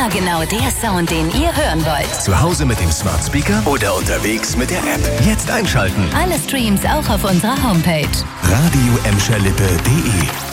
Immer genau der Sound, den ihr hören wollt. Zu Hause mit dem Smart Speaker oder unterwegs mit der App. Jetzt einschalten. Alle Streams auch auf unserer Homepage. Radio-Emscherlippe.de